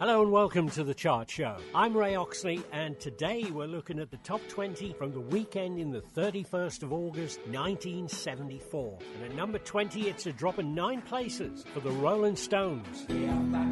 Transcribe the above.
Hello and welcome to The Chart Show. I'm Ray Oxley, and today we're looking at the top 20 from the weekend in the 31st of August 1974. And at number 20, it's a drop of 9 places for the Rolling Stones.